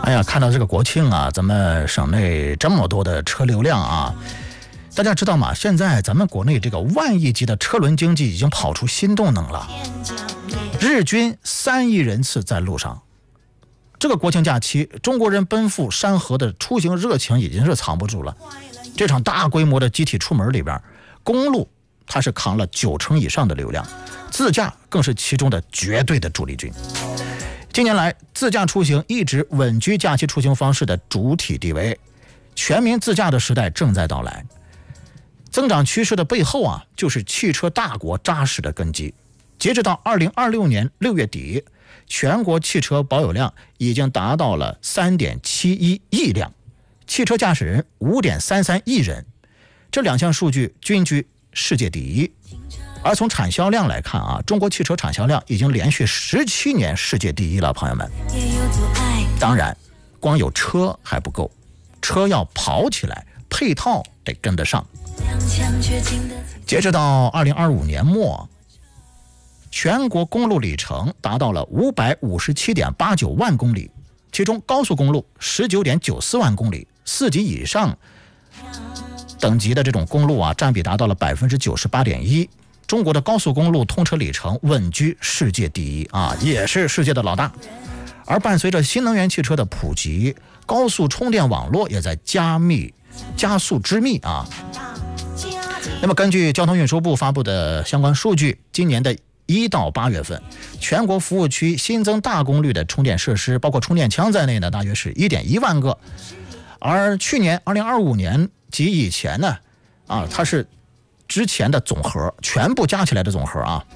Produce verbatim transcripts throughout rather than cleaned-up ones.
哎呀，看到这个国庆啊，咱们省内这么多的车流量啊，大家知道吗？现在咱们国内这个万亿级的车轮经济已经跑出新动能了，日均三亿人次在路上。这个国庆假期，中国人奔赴山河的出行热情已经是藏不住了。这场大规模的集体出门里边，公路它是扛了九成以上的流量，自驾更是其中的绝对的主力军。近年来，自驾出行一直稳居假期出行方式的主体地位，全民自驾的时代正在到来。增长趋势的背后啊，就是汽车大国扎实的根基。截止到二零二六年六月底，全国汽车保有量已经达到了 三点七一亿辆，汽车驾驶人 五点三三亿人，这两项数据均居世界第一。而从产销量来看啊，中国汽车产销量已经连续十七年世界第一了，朋友们。当然，光有车还不够，车要跑起来，配套得跟得上。截止到二零二五年末，全国公路里程达到了五百五十七点八九万公里，其中高速公路 十九点九四万公里，四级以上等级的这种公路啊，占比达到了 百分之九十八点一。中国的高速公路通车里程稳居世界第一啊，也是世界的老大。而伴随着新能源汽车的普及，高速充电网络也在加密加速之密啊。那么根据交通运输部发布的相关数据，今年的一到八月份，全国服务区新增大功率的充电设施，包括充电枪在内呢，大约是 一点一万个。而去年二零二五年及以前呢，啊，它是之前的总和，全部加起来的总和啊。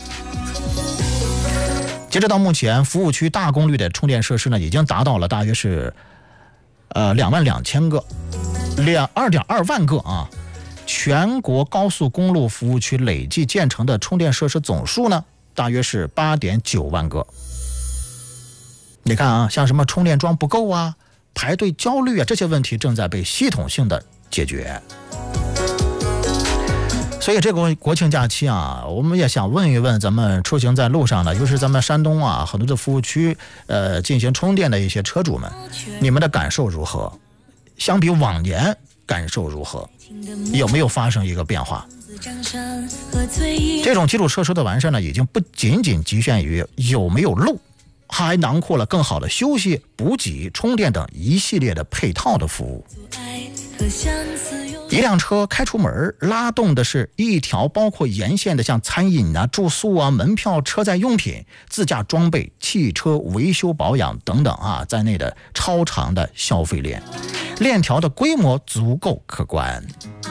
截止到目前，服务区大功率的充电设施呢，已经达到了大约是呃两万两千个，两二点二万个啊。全国高速公路服务区累计建成的充电设施总数呢，大约是八点九万个。你看啊，像什么充电桩不够啊、排队焦虑啊，这些问题正在被系统性的解决。所以这个国庆假期啊，我们也想问一问咱们出行在路上的，尤其是咱们山东啊很多的服务区呃进行充电的一些车主们，你们的感受如何？相比往年感受如何？有没有发生一个变化？这种基础设施的完善呢，已经不仅仅局限于有没有路，还囊括了更好的休息、补给、充电等一系列的配套的服务。一辆车开出门，拉动的是一条包括沿线的像餐饮啊、住宿啊、门票、车载用品、自驾装备、汽车维修保养等等啊在内的超长的消费链，链条的规模足够可观。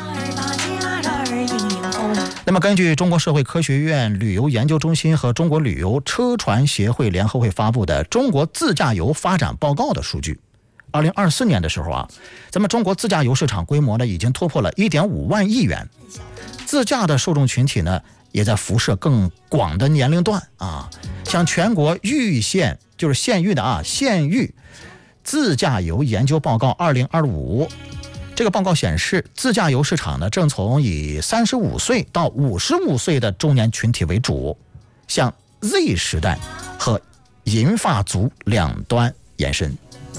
那么根据中国社会科学院旅游研究中心和中国旅游车船协会联合会发布的《中国自驾游发展报告》的数据，二零二四年的时候啊，咱们中国自驾游市场规模呢已经突破了 一点五万亿元，自驾的受众群体呢也在辐射更广的年龄段啊。像全国域县就是县域的啊县域自驾游研究报告二零二五，这个报告显示，自驾游市场呢正从以三十五岁到五十五岁的中年群体为主，向 Z 时代和银发族两端延伸。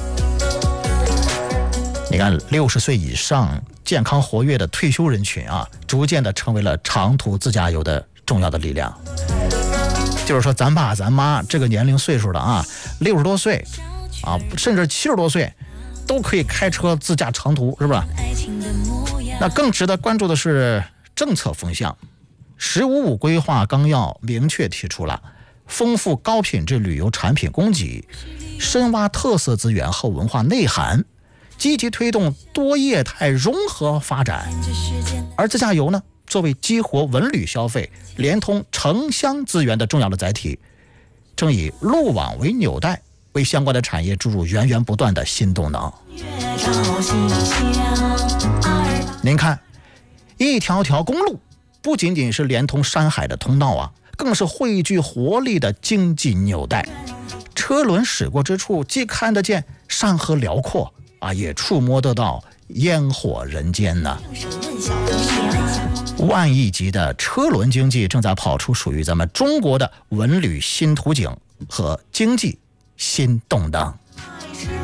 你看，六十岁以上健康活跃的退休人群啊，逐渐的成为了长途自驾游的重要的力量。就是说，咱爸咱妈这个年龄岁数的啊，六十多岁啊，甚至七十多岁，都可以开车自驾长途，是吧？那更值得关注的是政策风向。十五五规划纲要明确提出了丰富高品质旅游产品供给，深挖特色资源和文化内涵，积极推动多业态融合发展。而自驾游呢，作为激活文旅消费、连通城乡资源的重要的载体，正以路网为纽带，为相关的产业注入源源不断的新动能。您看，一条条公路不仅仅是连通山海的通道啊，更是汇聚活力的经济纽带。车轮驶过之处，既看得见山河辽阔啊，也触摸得到烟火人间呢。万亿级的车轮经济正在跑出属于咱们中国的文旅新图景和经济新动荡。